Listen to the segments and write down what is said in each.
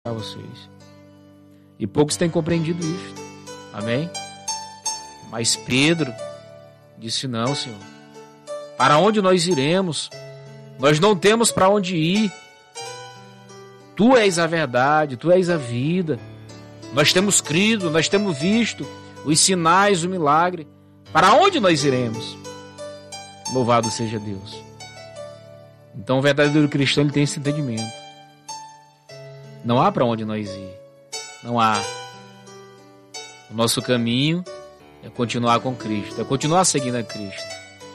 a vocês. E poucos têm compreendido isto. Amém? Mas Pedro disse: não, Senhor. Para onde nós iremos? Nós não temos para onde ir. Tu és a verdade, Tu és a vida. Nós temos crido, nós temos visto os sinais, o milagre. Para onde nós iremos? Louvado seja Deus. Então o verdadeiro cristão, ele tem esse entendimento. Não há para onde nós ir. Não há. O nosso caminho é continuar com Cristo, é continuar seguindo a Cristo.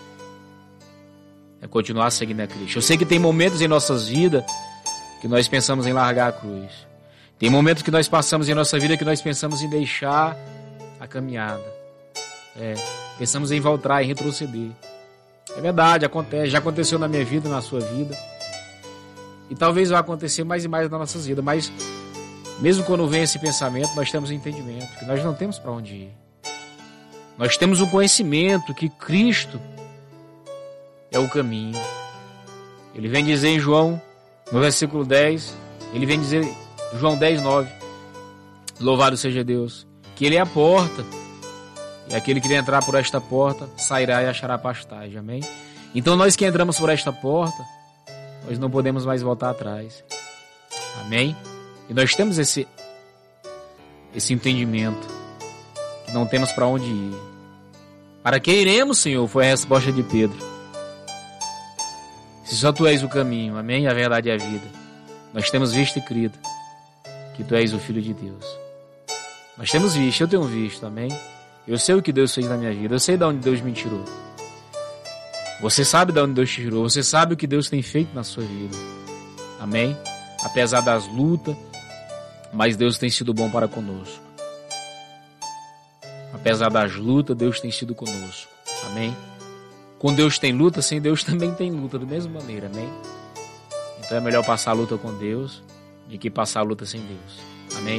É continuar seguindo a Cristo. Eu sei que tem momentos em nossas vidas que nós pensamos em largar a cruz. Tem momentos que nós passamos em nossa vida que nós pensamos em deixar a caminhada. Pensamos em voltar e retroceder. É verdade, acontece. Já aconteceu na minha vida, na sua vida. E talvez vai acontecer mais e mais nas nossas vidas. Mas mesmo quando vem esse pensamento, nós temos entendimento que nós não temos para onde ir. Nós temos um conhecimento que Cristo é o caminho. Ele vem dizer em João, no versículo 10, ele vem dizer, João 10, 9, louvado seja Deus, que Ele é a porta, e aquele que entrar por esta porta sairá e achará pastagem, amém? Então nós que entramos por esta porta, nós não podemos mais voltar atrás, amém? E nós temos esse entendimento, que não temos para onde ir. Para que iremos, Senhor? Foi a resposta de Pedro. Se só Tu és o caminho, amém? A verdade e a vida. Nós temos visto e crido que Tu és o Filho de Deus. Nós temos visto, eu tenho visto, amém? Eu sei o que Deus fez na minha vida, eu sei de onde Deus me tirou. Você sabe de onde Deus te tirou, você sabe o que Deus tem feito na sua vida, amém? Apesar das lutas, mas Deus tem sido bom para conosco. Apesar das lutas, Deus tem sido conosco, amém? Com Deus tem luta, sem Deus também tem luta, da mesma maneira, amém? Então é melhor passar a luta com Deus do que passar a luta sem Deus, amém?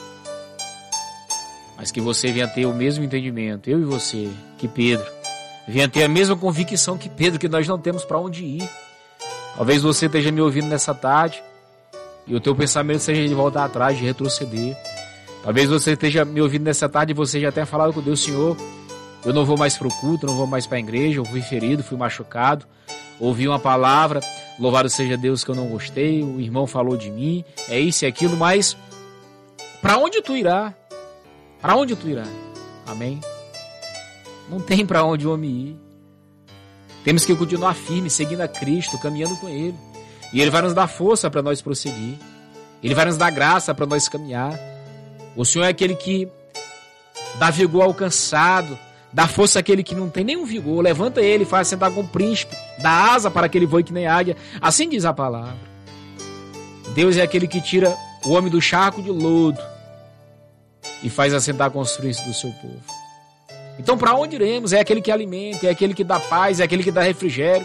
Mas que você venha ter o mesmo entendimento, eu e você, que Pedro, venha ter a mesma convicção que Pedro, que nós não temos para onde ir. Talvez você esteja me ouvindo nessa tarde e o teu pensamento seja de voltar atrás, de retroceder. Talvez você esteja me ouvindo nessa tarde e você já tenha falado com Deus: Senhor, eu não vou mais para o culto, não vou mais para a igreja, eu fui ferido, fui machucado, ouvi uma palavra, louvado seja Deus, que eu não gostei, o irmão falou de mim, é isso e aquilo, mas para onde tu irá? Para onde tu irá? Amém? Não tem para onde o homem ir. Temos que continuar firme, seguindo a Cristo, caminhando com Ele. E Ele vai nos dar força para nós prosseguir. Ele vai nos dar graça para nós caminhar. O Senhor é aquele que dá vigor ao cansado, dá força àquele que não tem nenhum vigor. Levanta ele, faz sentar como príncipe, dá asa para que ele voe que nem águia. Assim diz a palavra. Deus é aquele que tira o homem do charco de lodo e faz assentar com os príncipes do seu povo. Então para onde iremos? É aquele que alimenta, é aquele que dá paz, é aquele que dá refrigério.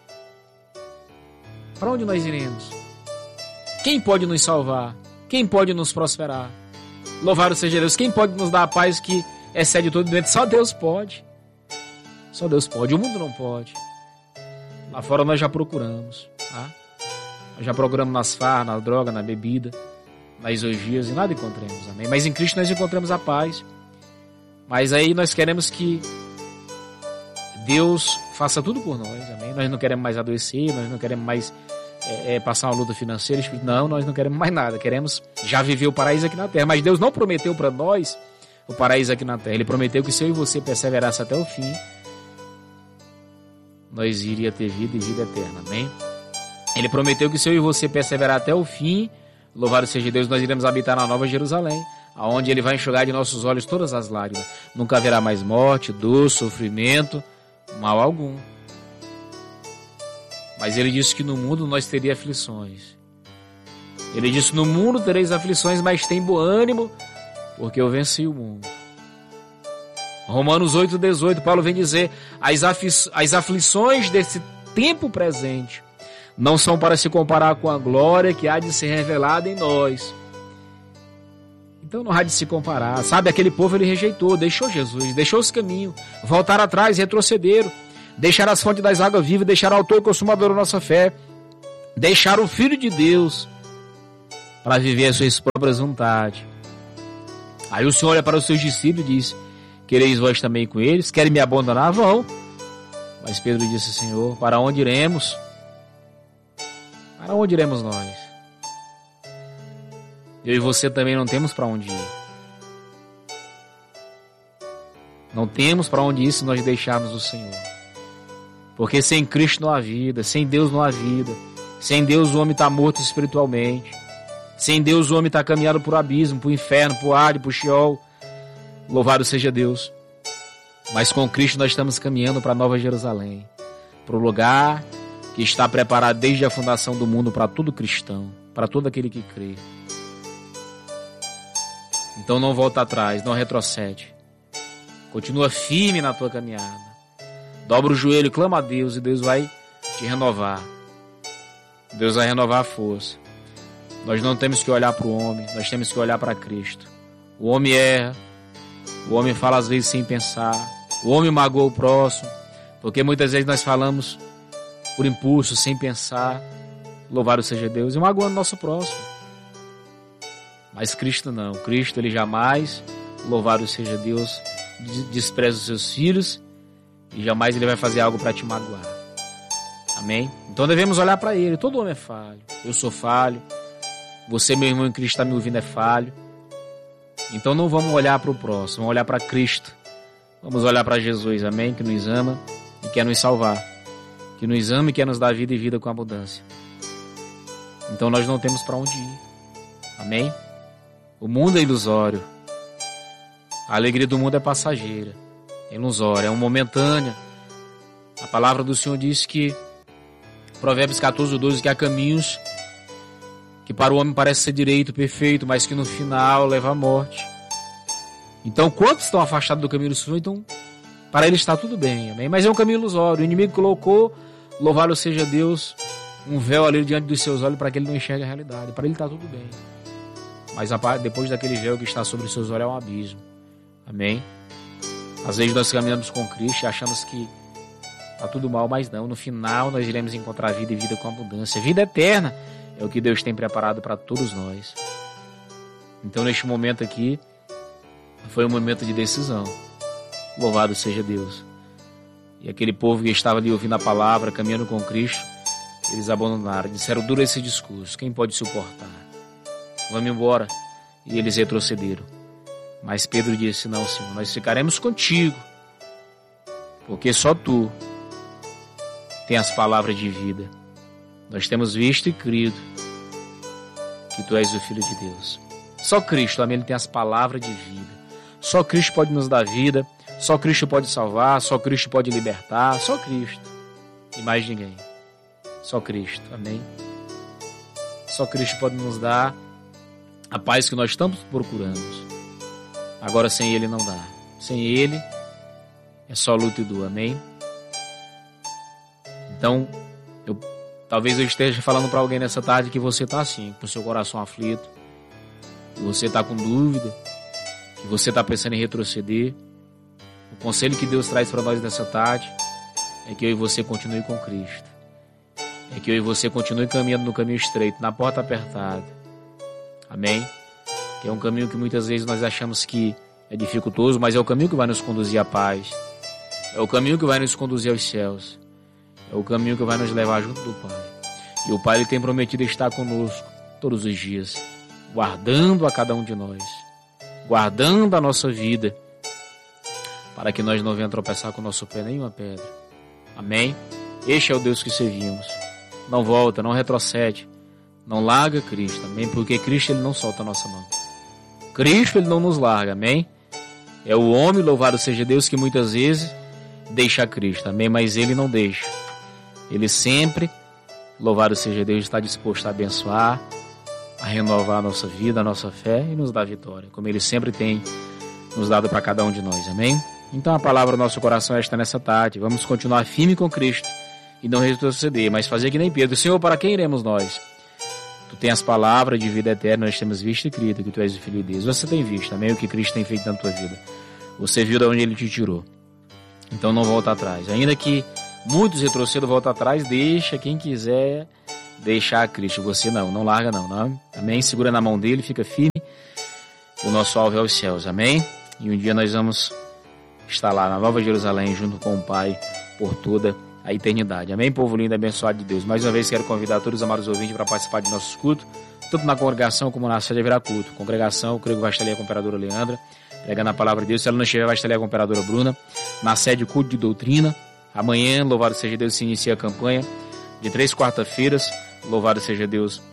Para onde nós iremos? Quem pode nos salvar? Quem pode nos prosperar? Louvado seja Deus. Quem pode nos dar a paz que excede todo doente? Só Deus pode. Só Deus pode. O mundo não pode. Lá fora nós já procuramos. Tá? Nós já procuramos nas farras, na droga, na bebida, nas orgias e nada encontramos. Amém? Mas em Cristo nós encontramos a paz. Mas aí nós queremos que Deus faça tudo por nós. Amém? Nós não queremos mais adoecer, nós não queremos mais passar uma luta financeira. Não, nós não queremos mais nada. Queremos já viver o paraíso aqui na terra. Mas Deus não prometeu para nós o paraíso aqui na terra. Ele prometeu que se eu e você perseverasse até o fim, nós iria ter vida e vida eterna. Amém? Ele prometeu que se eu e você perseverar até o fim, louvado seja Deus, nós iremos habitar na Nova Jerusalém, aonde Ele vai enxugar de nossos olhos todas as lágrimas. Nunca haverá mais morte, dor, sofrimento, mal algum. Mas Ele disse que no mundo nós teríamos aflições. Ele disse: no mundo tereis aflições, mas tem bom ânimo, porque eu venci o mundo. Romanos 8,18, Paulo vem dizer: as aflições desse tempo presente não são para se comparar com a glória que há de ser revelada em nós. Então não há de se comparar. Sabe, aquele povo ele rejeitou, deixou Jesus, deixou os caminhos, voltaram atrás, retrocederam, deixaram as fontes das águas vivas, deixaram o autor e consumador da nossa fé, deixaram o Filho de Deus para viver as suas próprias vontades. Aí o Senhor olha para os seus discípulos e diz: quereis vós também com eles? Querem me abandonar? Vão. Mas Pedro disse: Senhor, para onde iremos? Para onde iremos nós? Eu e você também não temos para onde ir. Não temos para onde ir se nós deixarmos o Senhor. Porque sem Cristo não há vida, sem Deus não há vida. Sem Deus o homem está morto espiritualmente. Sem Deus o homem está caminhando para o abismo, para o inferno, para o Hades, para o Sheol. Louvado seja Deus. Mas com Cristo nós estamos caminhando para a Nova Jerusalém, para o lugar que está preparado desde a fundação do mundo para todo cristão, para todo aquele que crê. Então não volta atrás, não retrocede. Continua firme na tua caminhada. Dobra o joelho, clama a Deus e Deus vai te renovar. Deus vai renovar a força. Nós não temos que olhar para o homem, nós temos que olhar para Cristo. O homem erra, o homem fala às vezes sem pensar, o homem magoa o próximo, porque muitas vezes nós falamos por impulso, sem pensar. Louvado seja Deus, e magoando o nosso próximo. Mas Cristo não. Cristo, ele jamais, louvado seja Deus, despreza os seus filhos e jamais ele vai fazer algo para te magoar. Amém? Então devemos olhar para ele. Todo homem é falho. Eu sou falho. Você, meu irmão em Cristo, está me ouvindo, é falho. Então não vamos olhar para o próximo, vamos olhar para Cristo. Vamos olhar para Jesus, amém? Que nos ama e quer nos salvar. Que nos ama e quer nos dar vida e vida com abundância. Então nós não temos para onde ir. Amém? O mundo é ilusório. A alegria do mundo é passageira, é ilusória, é momentânea. A palavra do Senhor diz que, Provérbios 14:12, que há caminhos que para o homem parece ser direito, perfeito, mas que no final leva à morte. Então, quantos estão afastados do caminho do Senhor? Então, para ele está tudo bem, amém? Mas é um caminho ilusório. O inimigo colocou, louvado seja Deus, um véu ali diante dos seus olhos para que ele não enxergue a realidade. Para ele está tudo bem. Mas depois daquele véu que está sobre os seus olhos é um abismo. Amém? Às vezes nós caminhamos com Cristo e achamos que está tudo mal, mas não. No final nós iremos encontrar vida e vida com abundância. Vida eterna é o que Deus tem preparado para todos nós. Então neste momento aqui foi um momento de decisão. Louvado seja Deus. E aquele povo que estava ali ouvindo a palavra, caminhando com Cristo, eles abandonaram, disseram: duro esse discurso, quem pode suportar? Vamos embora. E eles retrocederam. Mas Pedro disse: não, Senhor, nós ficaremos contigo, porque só tu tem as palavras de vida. Nós temos visto e crido que tu és o Filho de Deus. Só Cristo, amém, ele tem as palavras de vida. Só Cristo pode nos dar vida, só Cristo pode salvar, só Cristo pode libertar, só Cristo. E mais ninguém. Só Cristo, amém. Só Cristo pode nos dar a paz que nós tanto procuramos. Agora sem Ele não dá. Sem Ele é só luta e dor, amém? Então, talvez eu esteja falando para alguém nessa tarde que você está assim, com o seu coração aflito, que você está com dúvida, que você está pensando em retroceder. O conselho que Deus traz para nós nessa tarde é que eu e você continue com Cristo. É que eu e você continue caminhando no caminho estreito, na porta apertada. Amém? Que é um caminho que muitas vezes nós achamos que é dificultoso, mas é o caminho que vai nos conduzir à paz. É o caminho que vai nos conduzir aos céus. É o caminho que vai nos levar junto do Pai. E o Pai, ele tem prometido estar conosco todos os dias, guardando a cada um de nós, guardando a nossa vida, para que nós não venhamos tropeçar com o nosso pé nenhuma pedra. Amém? Este é o Deus que servimos. Não volta, não retrocede, não larga Cristo, amém? Porque Cristo, ele não solta a nossa mão. Cristo, ele não nos larga, amém? É o homem, louvado seja Deus, que muitas vezes deixa Cristo, amém? Mas ele não deixa. Ele sempre, louvado seja Deus, está disposto a abençoar, a renovar a nossa vida, a nossa fé e nos dar vitória, como ele sempre tem nos dado para cada um de nós, amém? Então a palavra do nosso coração é esta nessa tarde. Vamos continuar firme com Cristo e não retroceder, mas fazer que nem Pedro. Senhor, para quem iremos nós? Tu tens as palavras de vida eterna, nós temos visto e crido que tu és o Filho de Deus. Você tem visto, amém? O que Cristo tem feito na tua vida. Você viu de onde ele te tirou. Então não volta atrás. Ainda que muitos retrocedam, volta atrás, deixa quem quiser deixar Cristo. Você não larga não. Amém? Segura na mão dele, fica firme. O nosso alvo é os céus, amém? E um dia nós vamos estar lá na Nova Jerusalém, junto com o Pai, por toda a eternidade. Amém, povo lindo e abençoado de Deus? Mais uma vez quero convidar todos os amados ouvintes para participar de nossos cultos, tanto na congregação como na sede haverá culto. Congregação, eu creio que vai estar ali com a imperadora Leandra, pregando a palavra de Deus. Se ela não estiver, vai estar ali com a imperadora Bruna. Na sede, culto de doutrina. Amanhã, louvado seja Deus, se inicia a campanha de 3 quarta-feiras. Louvado seja Deus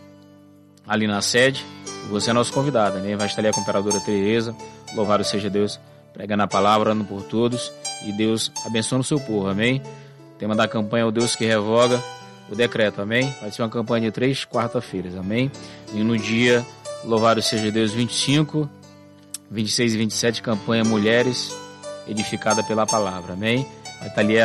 ali na sede. Você é nosso convidado, né? Vai estar ali com a imperadora Tereza. Louvado seja Deus, pregando a palavra, orando por todos. E Deus abençoando o seu povo, amém? O tema da campanha é o Deus que revoga o decreto, amém? Vai ser uma campanha de 3 quarta-feiras, amém? E no dia, louvado seja Deus, 25, 26 e 27, campanha Mulheres Edificada pela Palavra, amém? Vai estar ali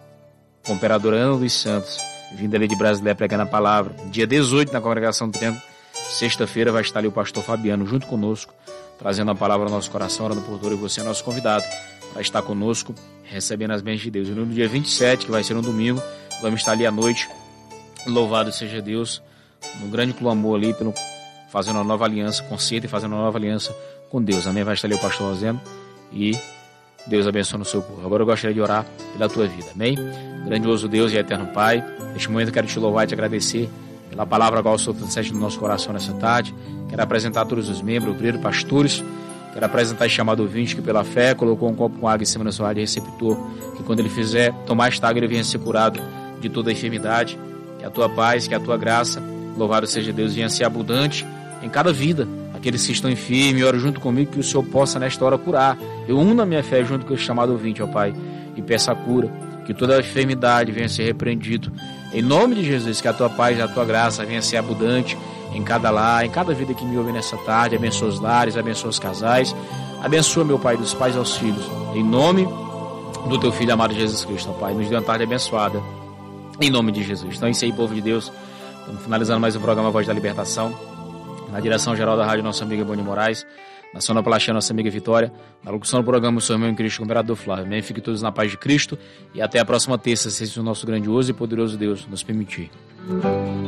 com a imperadora Ana dos Santos, vinda ali de Brasileia pregando a palavra. Dia 18, na congregação do Templo, sexta-feira, vai estar ali o pastor Fabiano junto conosco, trazendo a palavra ao nosso coração, orando por todo, e você é nosso convidado para estar conosco, recebendo as bênçãos de Deus. E no dia 27, que vai ser um domingo, vamos estar ali à noite, louvado seja Deus, no grande clamor ali, fazendo uma nova aliança, concerto e fazendo uma nova aliança com Deus, amém? Vai estar ali o pastor Rosendo e Deus abençoe o seu povo. Agora eu gostaria de orar pela tua vida, amém? Grandioso Deus e eterno Pai, neste momento eu quero te louvar e te agradecer pela palavra qual o Senhor transcende no nosso coração nessa tarde. Quero apresentar todos os membros, obreiros, pastores. Quero apresentar esse chamado ouvinte que pela fé colocou um copo com água em cima da sua área de receptor, que quando ele fizer tomar esta água ele venha ser curado de toda a enfermidade. Que a tua paz, que a tua graça, louvado seja Deus, venha ser abundante em cada vida. Aqueles que estão enfermos, oro junto comigo que o Senhor possa nesta hora curar. Eu uno a minha fé junto com esse chamado ouvinte, ó Pai, e peço a cura, que toda a enfermidade venha ser repreendido. Em nome de Jesus, que a tua paz e a tua graça venha ser abundante em cada lar, em cada vida que me ouve nessa tarde. Abençoa os lares, abençoa os casais, abençoa, meu Pai, dos pais aos filhos. Em nome do teu Filho amado Jesus Cristo, ó Pai, nos dê uma tarde abençoada. Em nome de Jesus. Então é isso aí, povo de Deus. Estamos finalizando mais um programa Voz da Libertação. Na direção geral da rádio, nossa amiga Boni Moraes. Na sonoplastia, nossa amiga Vitória. Na locução do programa, o seu irmão em Cristo, o imperador Flávio. Amém? Fiquem todos na paz de Cristo. E até a próxima terça, se o nosso grandioso e poderoso Deus nos permitir.